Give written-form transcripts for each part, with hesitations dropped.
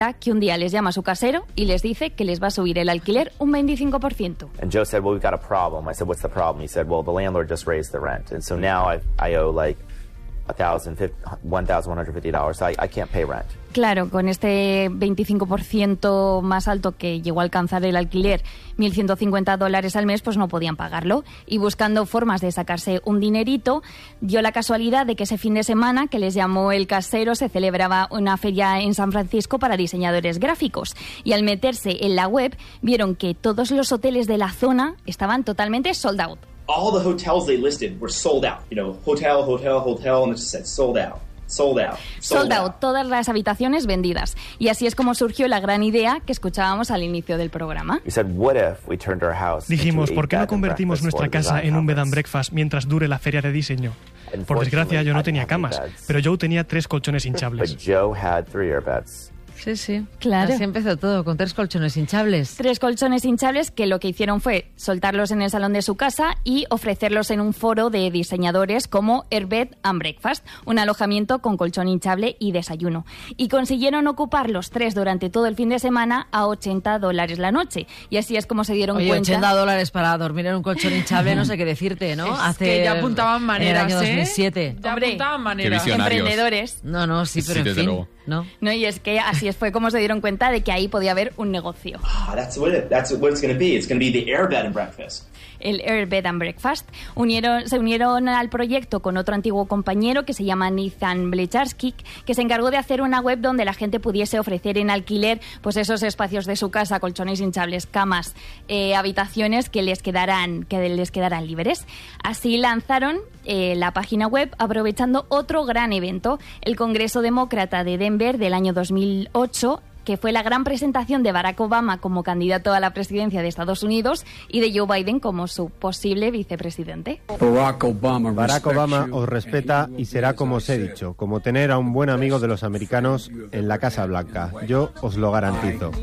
que un día les llama a su casero y les dice que les va a subir el alquiler un 25%. And Joe said, well, we've got a problem. I said, what's the problem? He said, well, the landlord just raised the rent. And so now I owe like $1,150. So I can't pay rent. Claro, con este 25% más alto que llegó a alcanzar el alquiler, $1,150 al mes, pues no podían pagarlo. Y buscando formas de sacarse un dinerito, dio la casualidad de que ese fin de semana que les llamó el casero se celebraba una feria en San Francisco para diseñadores gráficos. Y al meterse en la web, vieron que todos los hoteles de la zona estaban totalmente sold out. All the hotels they listed were sold out. You know, hotel, and it just said sold out. Sold out, todas las habitaciones vendidas. Y así es como surgió la gran idea que escuchábamos al inicio del programa. Dijimos, ¿por qué no convertimos nuestra casa en un bed and breakfast mientras dure la feria de diseño? Por desgracia, yo no tenía camas, pero Joe tenía 3 colchones hinchables. Sí, sí. Claro. Así empezó todo, con 3 colchones hinchables. 3 colchones hinchables que lo que hicieron fue soltarlos en el salón de su casa y ofrecerlos en un foro de diseñadores como Airbed and Breakfast, un alojamiento con colchón hinchable y desayuno. Y consiguieron ocupar los 3 durante todo el fin de semana a $80 la noche. Y así es como se dieron cuenta. $80 para dormir en un colchón hinchable, no sé qué decirte, ¿no? Que ya apuntaban maneras, en el año 2007. Ya apuntaban maneras. Emprendedores. No, sí, pero en fin. Luego. No, y es que así fue como se dieron cuenta de que ahí podía haber un negocio. That's what it's going to be. It's going to be the Airbed and Breakfast. El Airbed and Breakfast. Se unieron al proyecto con otro antiguo compañero que se llama Nathan Blecharski, que se encargó de hacer una web donde la gente pudiese ofrecer en alquiler pues esos espacios de su casa, colchones hinchables, camas, habitaciones que les quedaran libres. Así lanzaron la página web aprovechando otro gran evento, el Congreso Demócrata de Denver del año 2008, que fue la gran presentación de Barack Obama como candidato a la presidencia de Estados Unidos y de Joe Biden como su posible vicepresidente. Barack Obama os respeta y será como os he dicho, como tener a un buen amigo de los americanos en la Casa Blanca. Yo os lo garantizo.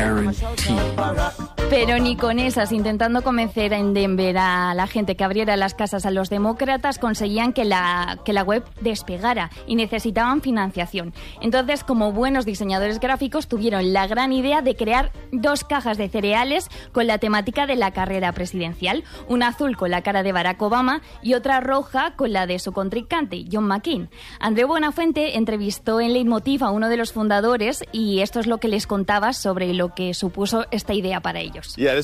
Pero ni con esas, intentando convencer en Denver a la gente que abriera las casas a los demócratas, conseguían que la web despegara y necesitaban financiación. Entonces, como buenos diseñadores gráficos, tuvieron la gran idea de crear 2 cajas de cereales con la temática de la carrera presidencial, una azul con la cara de Barack Obama y otra roja con la de su contrincante, John McCain. Andreu Buenafuente entrevistó en Leitmotiv a uno de los fundadores y esto es lo que les contaba sobre lo que supuso esta idea para ellos.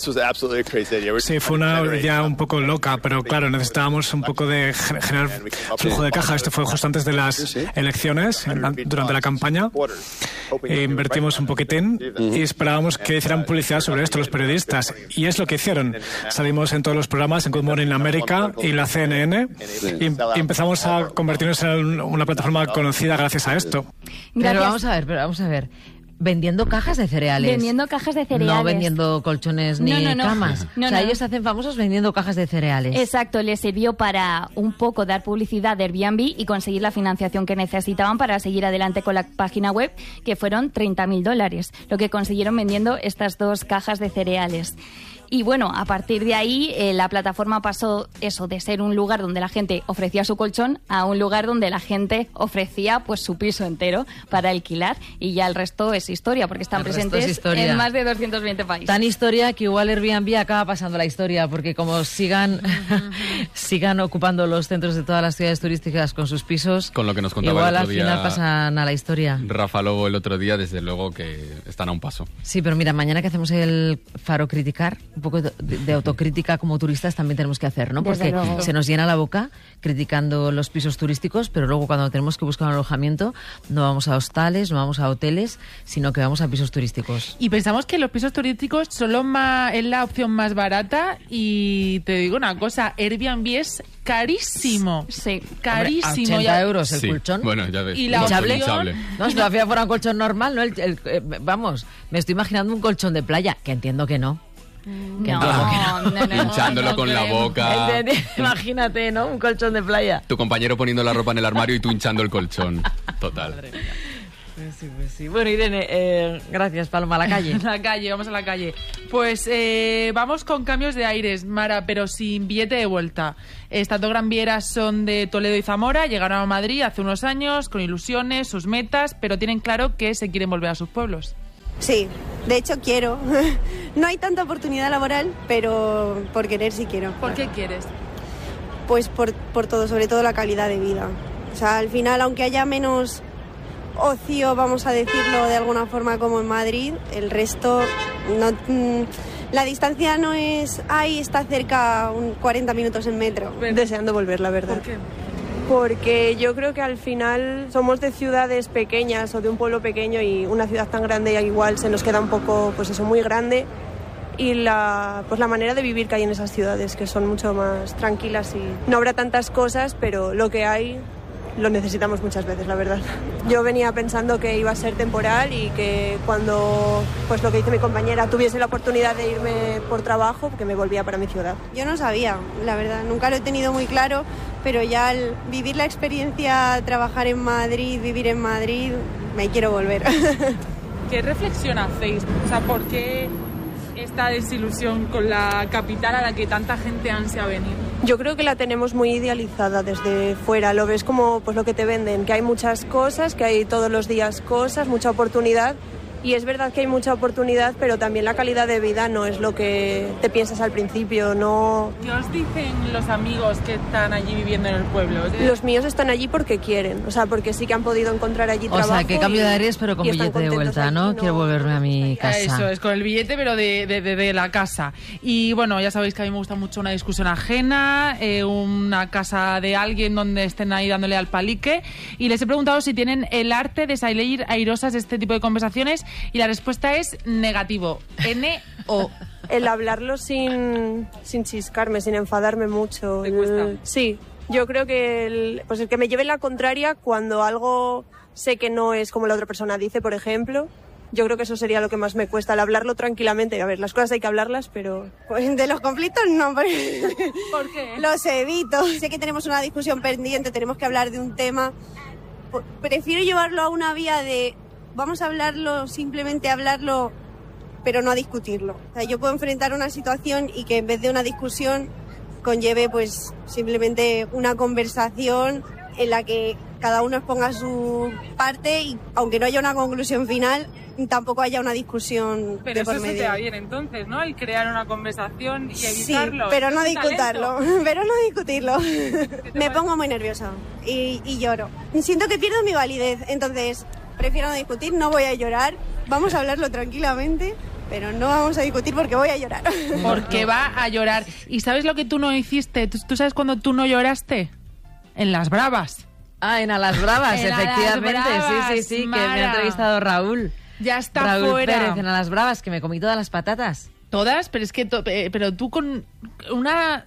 Sí, fue una idea un poco loca, pero claro, necesitábamos un poco de generar flujo de caja. Esto fue justo antes de las elecciones, durante la campaña. Invertimos un poquitín y esperábamos que hicieran publicidad sobre esto los periodistas. Y es lo que hicieron. Salimos en todos los programas, en Good Morning America y la CNN, y empezamos a convertirnos en una plataforma conocida gracias a esto. Pero vamos a ver. Vendiendo cajas de cereales. Vendiendo cajas de cereales. No vendiendo colchones ni camas. Ellos se hacen famosos vendiendo cajas de cereales. Exacto, les sirvió para un poco dar publicidad de Airbnb y conseguir la financiación que necesitaban para seguir adelante con la página web, que fueron $30,000, lo que consiguieron vendiendo estas 2 cajas de cereales. Y bueno, a partir de ahí la plataforma pasó eso de ser un lugar donde la gente ofrecía su colchón a un lugar donde la gente ofrecía pues su piso entero para alquilar, y ya el resto es historia porque están presentes en más de 220 países. Tan historia que igual Airbnb acaba pasando la historia, porque como sigan ocupando los centros de todas las ciudades turísticas con sus pisos, con lo que nos contaba igual el otro al final día, pasan a la historia. Rafa Lobo el otro día, desde luego que están a un paso. Sí, pero mira, mañana que hacemos el Faro Criticar, un poco de autocrítica como turistas también tenemos que hacer, ¿no? Porque se nos llena la boca criticando los pisos turísticos, pero luego cuando tenemos que buscar un alojamiento no vamos a hostales, no vamos a hoteles, sino que vamos a pisos turísticos. Y pensamos que los pisos turísticos son es la opción más barata, y te digo una cosa, Airbnb es carísimo. Sí. Carísimo. Hombre, a $80 el colchón. Bueno, ya ves. Y la hinchable. No, si todavía fuera un colchón normal, ¿no? Vamos, me estoy imaginando un colchón de playa, que entiendo que no. No. Hinchándolo con la boca. Imagínate, ¿no? Un colchón de playa. Tu compañero poniendo la ropa en el armario y tú hinchando el colchón. Total. Pues sí. Bueno, Irene, gracias, Paloma. A la calle. Vamos a la calle. Pues vamos con cambios de aires, Mara, pero sin billete de vuelta. Estas 2 gran vieras son de Toledo y Zamora, llegaron a Madrid hace unos años con ilusiones, sus metas, pero tienen claro que se quieren volver a sus pueblos. Sí, de hecho quiero. No hay tanta oportunidad laboral, pero por querer sí quiero. ¿Por qué quieres? Pues por todo, sobre todo la calidad de vida. O sea, al final, aunque haya menos ocio, vamos a decirlo de alguna forma, como en Madrid, el resto no... La distancia no es... Ahí está cerca, 40 minutos en metro. Deseando volver, la verdad. ¿Por qué? Porque yo creo que al final somos de ciudades pequeñas o de un pueblo pequeño, y una ciudad tan grande igual se nos queda un poco, pues eso, muy grande. Y la manera de vivir que hay en esas ciudades, que son mucho más tranquilas, y no habrá tantas cosas, pero lo que hay lo necesitamos muchas veces, la verdad. Yo venía pensando que iba a ser temporal y que cuando, pues lo que dice mi compañera, tuviese la oportunidad de irme por trabajo, que me volvía para mi ciudad. Yo no sabía, la verdad, nunca lo he tenido muy claro, pero ya al vivir la experiencia, trabajar en Madrid, vivir en Madrid, me quiero volver. ¿Qué reflexión hacéis? O sea, ¿por qué esta desilusión con la capital a la que tanta gente ansia venir? Yo creo que la tenemos muy idealizada desde fuera, lo ves como pues lo que te venden, que hay muchas cosas, que hay todos los días cosas, mucha oportunidad, y es verdad que hay mucha oportunidad, pero también la calidad de vida no es lo que te piensas al principio, no... ¿Qué os dicen los amigos que están allí viviendo en el pueblo? Los míos están allí porque quieren, o sea, porque sí que han podido encontrar allí trabajo. O sea, que cambio de aires, pero con billete de vuelta, ¿no? Quiero volverme a mi casa. Eso es, con el billete, pero de la casa. Y bueno, ya sabéis que a mí me gusta mucho una discusión ajena, una casa de alguien donde estén ahí dándole al palique. Y les he preguntado si tienen el arte de salir airosas de este tipo de conversaciones, y la respuesta es negativo. N-O. El hablarlo sin chiscarme, sin enfadarme mucho. ¿Te cuesta? Sí, yo creo que el que me lleve la contraria cuando algo sé que no es como la otra persona dice, por ejemplo. Yo creo que eso sería lo que más me cuesta, el hablarlo tranquilamente. A ver, las cosas hay que hablarlas, pero... Pues de los conflictos no. ¿Por qué? Los evito. Sé que tenemos una discusión pendiente, tenemos que hablar de un tema. Prefiero llevarlo a una vía de... Vamos a hablarlo, simplemente hablarlo, pero no a discutirlo. O sea, yo puedo enfrentar una situación y que en vez de una discusión conlleve pues simplemente una conversación en la que cada uno exponga su parte, y aunque no haya una conclusión final, tampoco haya una discusión de por medio. Pero eso se te va bien entonces, ¿no? El crear una conversación y evitarlo. Sí, pero no discutirlo. Pero no discutirlo. Me pongo muy nerviosa y lloro. Siento que pierdo mi validez, entonces... Prefiero no discutir, no voy a llorar, vamos a hablarlo tranquilamente, pero no vamos a discutir porque voy a llorar. Porque va a llorar. ¿Y sabes lo que tú no hiciste? ¿Tú sabes cuándo tú no lloraste? En Las Bravas. Ah, en A Las Bravas, efectivamente. Las Bravas, sí, Mara. Que me ha entrevistado Raúl. Ya está Raúl fuera. Pérez en A Las Bravas, que me comí todas las patatas. ¿Todas? Pero es que pero tú con una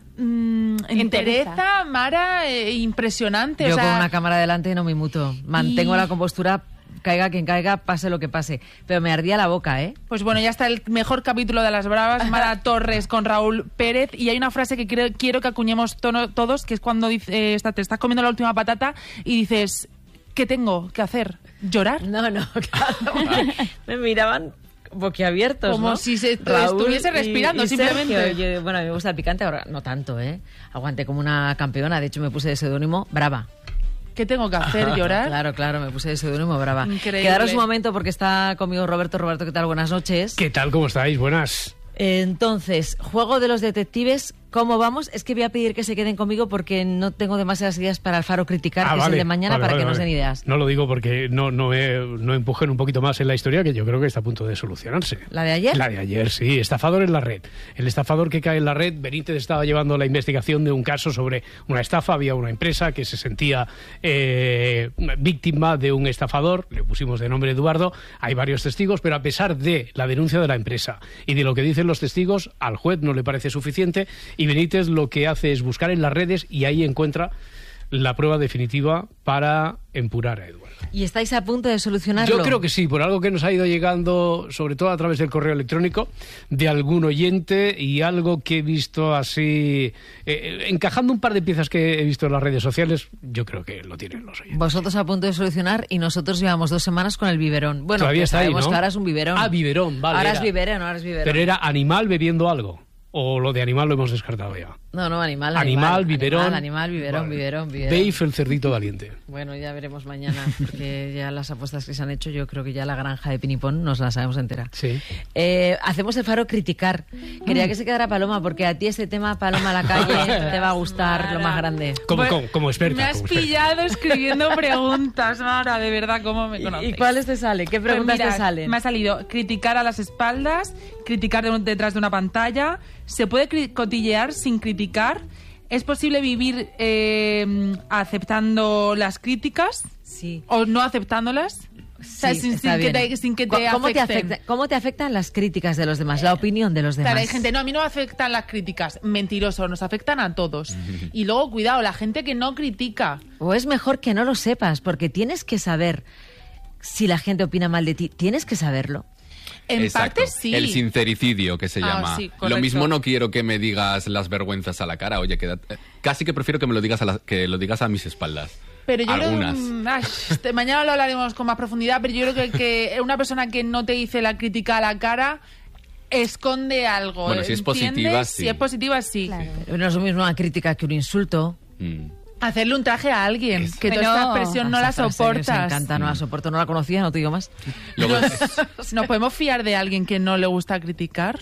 entereza, Mara, impresionante. Yo o sea, con una cámara delante no me inmuto. Mantengo la compostura, caiga quien caiga, pase lo que pase. Pero me ardía la boca, ¿eh? Pues bueno, ya está el mejor capítulo de Las Bravas, Mara Torres con Raúl Pérez. Y hay una frase que quiero que acuñemos todos, que es cuando te estás comiendo la última patata y dices, ¿qué tengo que hacer? ¿Llorar? No, claro. Me miraban boquiabiertos, como ¿no? si Raúl estuviese respirando, y simplemente. Sergio, bueno, a mí me gusta el picante, ahora no tanto, ¿eh? Aguanté como una campeona, de hecho me puse de seudónimo Brava. ¿Qué tengo que hacer? ¿Llorar? Claro, me puse de seudónimo Brava. Increíble. Quedaros un momento porque está conmigo Roberto. Roberto, ¿qué tal? Buenas noches. ¿Qué tal? ¿Cómo estáis? Buenas. Entonces, juego de los detectives, ¿cómo vamos? Es que voy a pedir que se queden conmigo porque no tengo demasiadas ideas para el Faro Criticar, que es el de mañana, para que nos den ideas. No lo digo porque no empujen un poquito más en la historia, que yo creo que está a punto de solucionarse. ¿La de ayer? La de ayer, sí. Estafador en la red. El estafador que cae en la red, Benítez estaba llevando la investigación de un caso sobre una estafa. Había una empresa que se sentía víctima de un estafador. Le pusimos de nombre Eduardo. Hay varios testigos, pero a pesar de la denuncia de la empresa y de lo que dicen los testigos, al juez no le parece suficiente, y Benítez lo que hace es buscar en las redes y ahí encuentra la prueba definitiva para empurar a Eduardo. ¿Y estáis a punto de solucionarlo? Yo creo que sí, por algo que nos ha ido llegando, sobre todo a través del correo electrónico, de algún oyente, y algo que he visto así, encajando un par de piezas que he visto en las redes sociales. Yo creo que lo tienen los oyentes. Vosotros a punto de solucionar y nosotros llevamos 2 semanas con el biberón. Bueno, todavía está sabemos ahí, ¿no? que ahora es un biberón. Ah, biberón, vale. Ahora es biberón. Pero era animal bebiendo algo. ¿O lo de animal lo hemos descartado ya? No, animal, biberón. Animal, biberón. Beef, el cerdito valiente. Bueno, ya veremos mañana, porque ya las apuestas que se han hecho, yo creo que ya la granja de Pinipón nos la sabemos entera. Sí. Hacemos el Faro criticar. Quería que se quedara Paloma, porque a ti este tema, Paloma a la calle, te va a gustar lo más grande. Como experta. Me has pillado escribiendo preguntas, Mara, de verdad, ¿cómo me conoces? ¿Y cuáles te salen? ¿Qué preguntas te salen? Me ha salido criticar a las espaldas, criticar detrás de una pantalla, ¿se puede cotillear sin criticar? ¿Es posible vivir aceptando las críticas? Sí. ¿O no aceptándolas? Sí, sin que te afecten. ¿Cómo te afectan las críticas de los demás, la opinión de los demás? Claro, hay gente, no, a mí no me afectan las críticas. Mentiroso, nos afectan a todos. Y luego, cuidado, la gente que no critica. O es mejor que no lo sepas, porque tienes que saber si la gente opina mal de ti. Tienes que saberlo. En parte sí. El sincericidio, que se llama. Sí, lo mismo no quiero que me digas las vergüenzas a la cara. Oye, casi que prefiero que me lo digas que lo digas a mis espaldas. Pero yo algunas. Mañana lo hablaremos con más profundidad, pero yo creo que una persona que no te dice la crítica a la cara esconde algo. Bueno, si es positiva, sí. Si es positiva, sí. Claro. Pero no es lo mismo una crítica que un insulto. Hacerle un traje a alguien, que toda esta expresión no la soportas. Me encanta, no la soporto, no la conocía, no te digo más. ¿Nos podemos fiar de alguien que no le gusta criticar?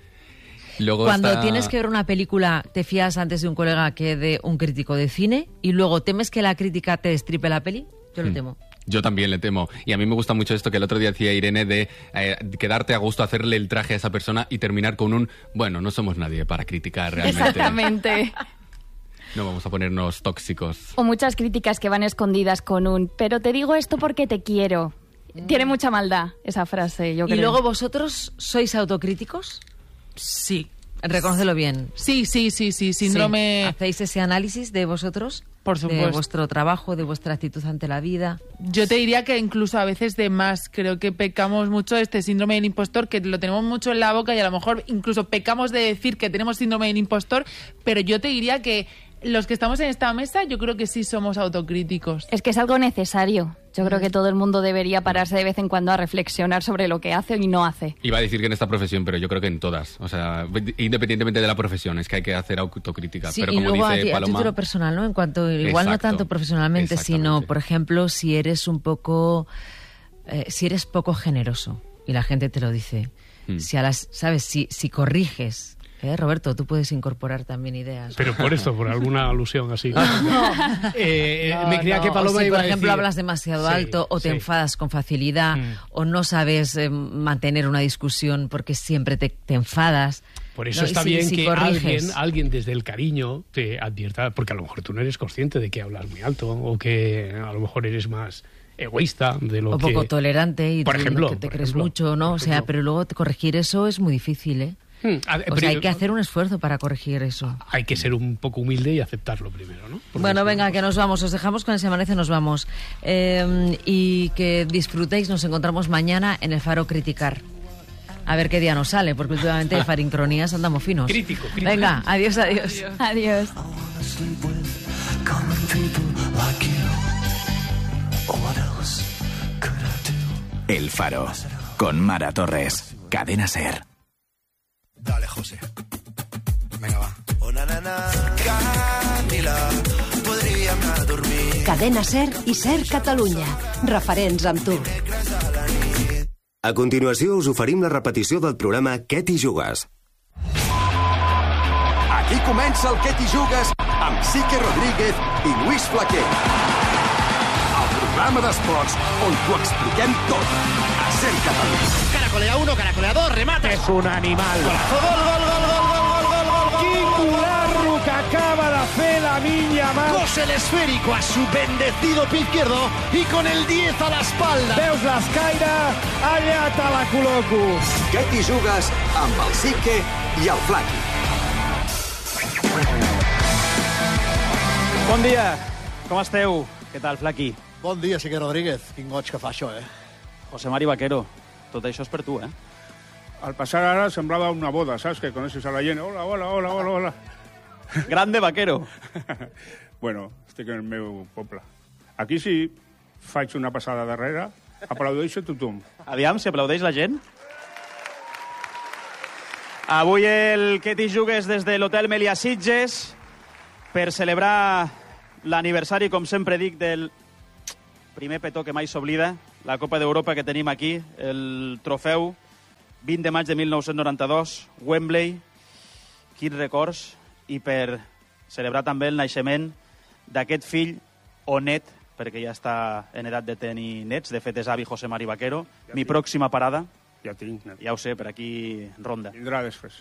Cuando tienes que ver una película, te fías antes de un colega que de un crítico de cine y luego temes que la crítica te destripe la peli. Yo lo temo. Yo también le temo. Y a mí me gusta mucho esto que el otro día decía Irene de quedarte a gusto, hacerle el traje a esa persona y terminar con un, bueno, no somos nadie para criticar realmente. Exactamente. No vamos a ponernos tóxicos. O muchas críticas que van escondidas con un, pero te digo esto porque te quiero. Tiene mucha maldad esa frase, yo creo. ¿Y luego vosotros sois autocríticos? Sí. Reconócelo bien. Sí, síndrome... Sí. ¿Hacéis ese análisis de vosotros? Por supuesto. De vuestro trabajo, de vuestra actitud ante la vida. Yo te diría que incluso a veces de más. Creo que pecamos mucho de este síndrome del impostor, que lo tenemos mucho en la boca y a lo mejor incluso pecamos de decir que tenemos síndrome del impostor, pero yo te diría que los que estamos en esta mesa, yo creo que sí somos autocríticos. Es que es algo necesario. Yo creo que todo el mundo debería pararse de vez en cuando a reflexionar sobre lo que hace y no hace. Iba a decir que en esta profesión, pero yo creo que en todas. O sea, independientemente de la profesión, es que hay que hacer autocrítica. Sí, pero y como luego dice a Paloma, título personal, ¿no? En cuanto, igual no tanto profesionalmente, sino, por ejemplo, si eres un poco... si eres poco generoso y la gente te lo dice. Si ¿sabes? Si corriges... Roberto, tú puedes incorporar también ideas. Pero por esto, por alguna alusión así. Me creía que Paloma si, iba a decir... por ejemplo, hablas demasiado alto o te enfadas con facilidad o no sabes mantener una discusión porque siempre te enfadas. Por eso está bien que alguien desde el cariño te advierta, porque a lo mejor tú no eres consciente de que hablas muy alto o que a lo mejor eres más egoísta de lo que... O poco tolerante y por ejemplo, que te crees mucho, ¿no? O sea, pero luego corregir eso es muy difícil, ¿eh? O sea, hay que hacer un esfuerzo para corregir eso. Hay que ser un poco humilde y aceptarlo primero, ¿no? Porque bueno, venga, que nos vamos. Os dejamos con el Se Amanece, nos vamos. Y que disfrutéis. Nos encontramos mañana en el Faro Criticar. A ver qué día nos sale, porque últimamente de farincronías andamos finos. Crítico. Venga, adiós. Adiós. El Faro, con Mara Torres. Cadena SER. Dale, José. Venga, va. Oh, na, na, na. Camila, podríem anar a dormir. Cadena SER i SER Catalunya. Referents amb tu. A continuació us oferim la repetició del programa Què t'hi jugues? Aquí comença el Què t'hi jugues amb Sique Rodríguez i Lluís Flaquer. El programa d'esports on t'ho expliquem tot. A SER Catalunya. Caracolea 1, caracolea 2, remate. Es un animal. Gol. Quin colarro que acaba de fer la niña más. Cose el esférico a su bendecido pie izquierdo y con el 10 a la espalda. Veus l'escaire? Allà te la col·loco. Què t'hi jugues amb el Sique i el Flaqui. Bon dia, com esteu? Què tal, Flaqui? Bon dia, Sique Rodríguez. Quin goig que fa això, José Mari Vaquero, tot això és per tu, Al pasar ara semblava una boda, ¿sabes? Que conoces a la gent. Hola. Grande Vaquero. Bueno, estic en el meu poble. Aquí sí faig una passada darrere, aplaudeixo tothom. Aviam, si aplaudeix la gent. Avui el que t'hi jugues des de l'Hotel Melià Sitges per celebrar l'aniversari, com sempre dic, del primer petó que mai s'oblida, la Copa d'Europa que tenim aquí, el trofeu 20 de maig de 1992, Wembley, quins records, i per celebrar també el naixement d'aquest fill o net, perquè ja està en edat de tenir nets, de fet és avi José Mari Vaquero, mi pròxima parada. Ja tinc, net. Ja ho sé, per aquí ronda. Vindrà després.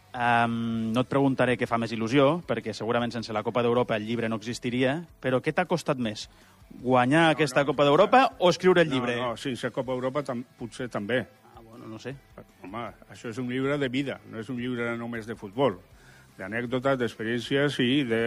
No et preguntaré què fa més il·lusió, perquè segurament sense la Copa d'Europa el llibre no existiria, però què t'ha costat més? Guanyar aquesta Copa d'Europa o escriure el llibre? No, sense Copa d'Europa potser també. Bueno, no sé. Home, això és un llibre de vida, no és un llibre només de futbol, d'anècdotes, d'experiències i de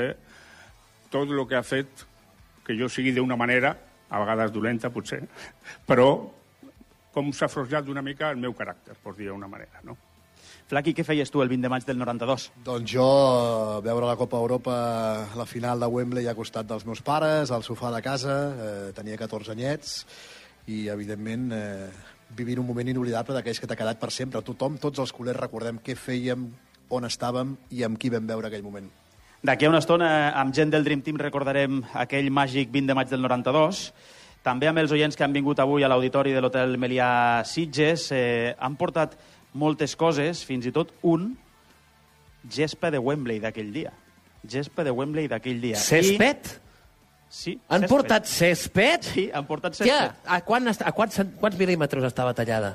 tot el que ha fet que jo sigui d'una manera, a vegades dolenta, potser, però com s'ha forjat una mica el meu caràcter, per dir d'una manera, no? Flaqui, què feies tu el 20 de maig del 92? Doncs jo, veure la Copa Europa, la final de Wembley, al costat dels meus pares, al sofà de casa, tenia 14 anyets, i, evidentment, vivint un moment inoblidable d'aquells que t'ha quedat per sempre. Tothom, tots els culers, recordem què fèiem, on estàvem i amb qui vam veure aquell moment. D'aquí a una estona, amb gent del Dream Team, recordarem aquell màgic 20 de maig del 92. També amb els oients que han vingut avui a l'auditori de l'Hotel Melià Sitges. Han portat moltes coses, fins i tot un gespa de Wembley d'aquell dia. Gespa de Wembley d'aquell dia. Césped? Sí. Han portat césped? Sí, han portat césped. A quants mil·límetres estava tallada?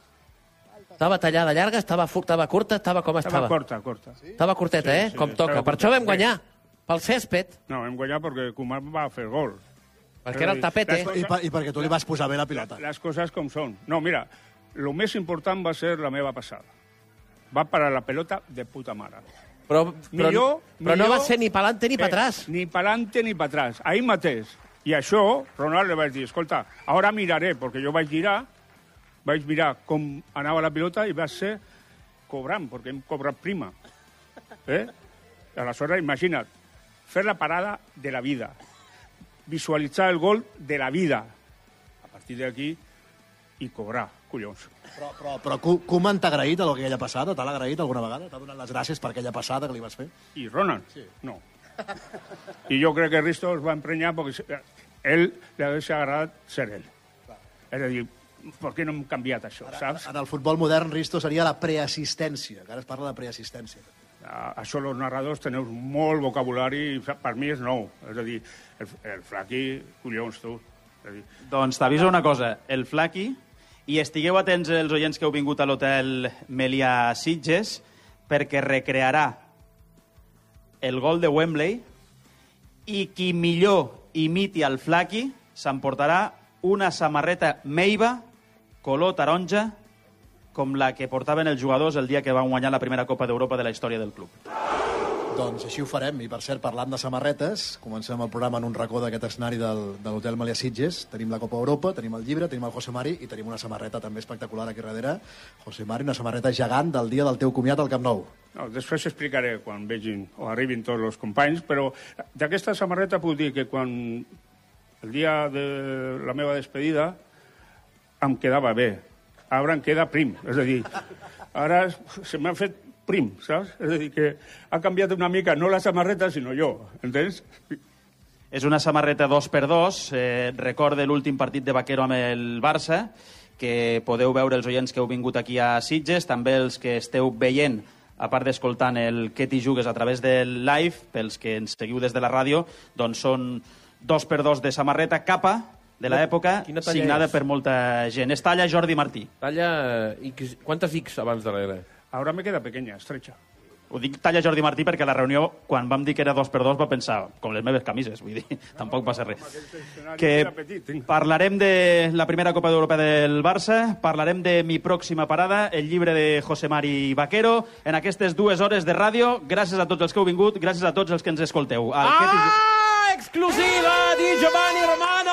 Estava tallada llarga, estava curta, estava com estava? Estava curta. Estava curteta, sí, com toca. Per això vam guanyar, pel césped. No, vam guanyar perquè Koeman va fer gol. Perquè era el tapete. I perquè tu li vas posar bé la pilota. Les coses com són. No, mira, el més important va ser la meva passada. Va parar la pelota de puta mare. Però no va ser ni pa'lante ni pa atrás. Ni pa'lante ni pa atrás. Ahir mateix. I això, Ronald li vaig dir, escolta, ara miraré, perquè jo vaig mirar com anava la pilota i va ser cobrant, perquè hem cobrat prima. Aleshores, imagina't, fer la parada de la vida, visualitzar el gol de la vida, a partir d'aquí, i cobrar, collons. Però Koeman t'ha agraït el que ella passada? T'ha agraït alguna vegada? T'ha donat les gràcies per aquella passada que li vas fer? I Ronald? Sí. No. I jo crec que Risto es va emprenyar perquè ell li hauria agradat ser ell. És a dir, per què no hem canviat això, saps? En el futbol modern, Risto seria la preassistència, que ara es parla de preassistència. Això els narradors teniu molt vocabulari i per mi és nou. És a dir, el Flaqui, collons, tu. Doncs t'aviso una cosa, el Flaqui, i estigueu atents els oients que heu vingut a l'Hotel Melià Sitges, perquè recrearà el gol de Wembley i qui millor imiti el Flaqui s'emportarà una samarreta Meiba color taronja com la que portaven els jugadors el dia que van guanyar la primera Copa d'Europa de la història del club. Doncs així ho farem. I, per cert, parlant de samarretes, comencem el programa en un racó d'aquest escenari de l'Hotel Melià Sitges. Tenim la Copa Europa, tenim el llibre, tenim el José Mari i tenim una samarreta també espectacular aquí darrere. José Mari, una samarreta gegant del dia del teu comiat al Camp Nou. No, després explicaré quan vegin o arribin tots els companys, però d'aquesta samarreta puc dir que quan el dia de la meva despedida em quedava bé. Ara em queda prim. És a dir, ara se m'ha fet prim, saps? És a dir, que ha canviat una mica, no la samarreta, sinó jo, entens? És una samarreta 2x2, recorda l'últim partit de Vaquero amb el Barça, que podeu veure els oients que heu vingut aquí a Sitges, també els que esteu veient, a part d'escoltant el Que t'hi jugues a través del live, pels que ens seguiu des de la ràdio, doncs són 2x2 de samarreta capa, de l'època, signada per molta gent. És talla Jordi Martí. Talla X. Quantes X abans de l'R? Ara me queda pequeña, estrecha. Ho dic talla Jordi Martí perquè a la reunió, quan vam dir que era 2x2, va pensar, com les meves camises, vull dir, tampoc passa res. Que parlarem de la primera Copa d'Europa del Barça, parlarem de mi pròxima parada, el llibre de José Mari Vaquero, en aquestes 2 hores de ràdio. Gràcies a tots els que heu vingut, gràcies a tots els que ens escolteu. Exclusiva di Giovanni Romano!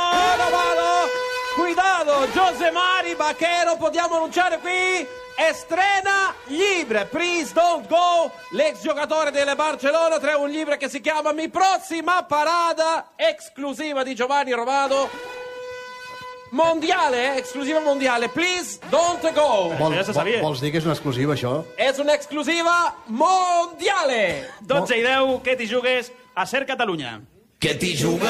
Cuidado, José Mari Vaquero, possiamo annunciare qui, estrena libro, Please Don't Go, l'ex giocatore del Barcellona, trae un libro che si chiama Mi prossima parada, esclusiva di Giovanni Romano. mondiale, exclusiva mondiale. Please don't go. Ja se sabia. Vols dir que és una exclusiva, això? És una exclusiva mondiale. 12 i 10, què t'hi jugues a Ser Catalunya? Que t'hi jugues.